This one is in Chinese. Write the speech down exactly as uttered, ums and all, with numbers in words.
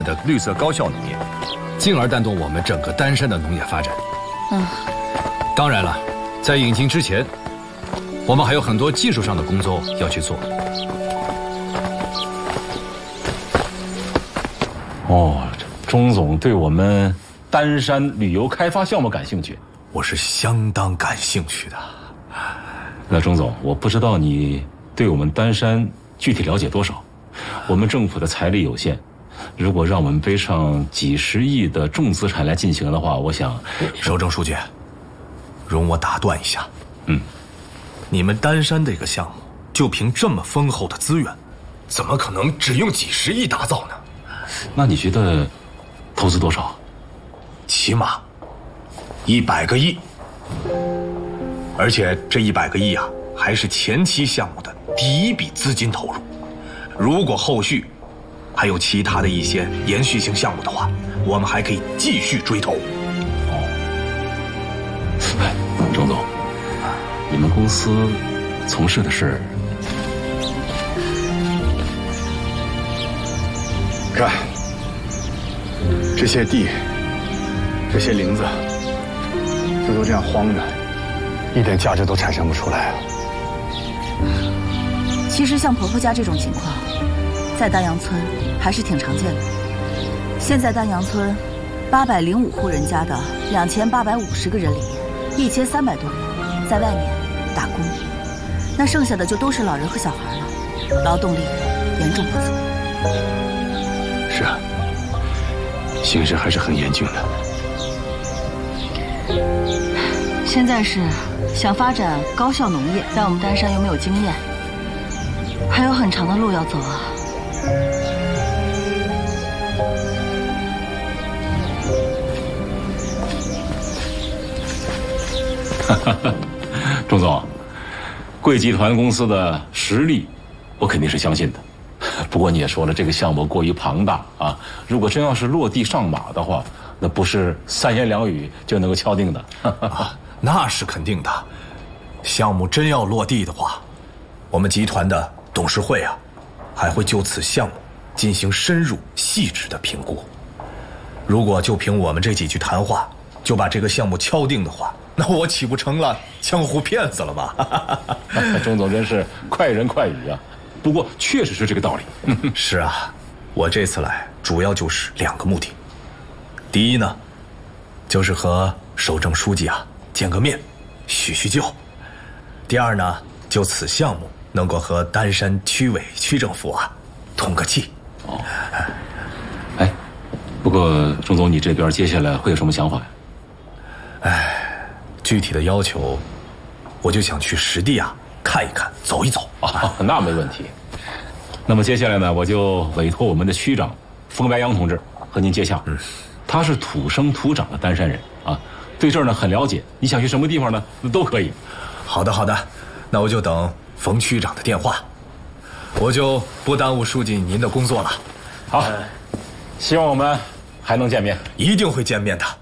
的绿色高效农业，进而带动我们整个丹山的农业发展。 嗯， 当然了，在引进之前，我们还有很多技术上的工作要去做。 哦，钟总对我们丹山旅游开发项目感兴趣， 我是相当感兴趣的。 那钟总，我不知道你对我们丹山具体了解多少？我们政府的财力有限，如果让我们背上几十亿的重资产来进行的话，我想， 守正书记，容我打断一下。 嗯， 你们丹山这个项目，就凭这么丰厚的资源，怎么可能只用几十亿打造呢？ 那你觉得投资多少？ 起码一百个亿，而且这一百个亿啊，还是前期项目的第一笔资金投入。如果后续还有其他的一些延续性项目的话，我们还可以继续追投。 哦，哎，钟总，你们公司从事的是？ 看，这些地，这些林子，就都这样荒着，一点价值都产生不出来啊。 其实像婆婆家这种情况，在丹阳村还是挺常见的。现在丹阳村八百零五户人家的两千八百五十个人里面，一千三百多人在外面打工，那剩下的就都是老人和小孩了，劳动力严重不足。 是啊，形势还是很严峻的。 现在是想发展高效农业，但我们丹山又没有经验，还有很长的路要走啊。 钟总，贵集团公司的实力，我肯定是相信的。不过你也说了，这个项目过于庞大啊，如果真要是落地上马的话，那不是三言两语就能够敲定的。 啊，那是肯定的。项目真要落地的话，我们集团的董事会啊，还会就此项目进行深入细致的评估。如果就凭我们这几句谈话就把这个项目敲定的话，那我岂不成了江湖骗子了吗？ 钟总真是快人快语啊！不过确实是这个道理。 是啊，我这次来主要就是两个目的。第一呢，就是和守正书记啊见个面，叙叙旧。第二呢，就此项目能够和丹山区委区政府啊通个气。 哦，哎，不过钟总，你这边接下来会有什么想法呀？ 哎，具体的要求，我就想去实地啊看一看，走一走。 啊，那没问题。那么接下来呢，我就委托我们的区长封白杨同志和您接洽。嗯，他是土生土长的丹山人啊，对这儿呢很了解。你想去什么地方呢？那都可以。 好的，好的，那我就等冯区长的电话，我就不耽误书记您的工作了。 好，希望我们还能见面， 一定会见面的。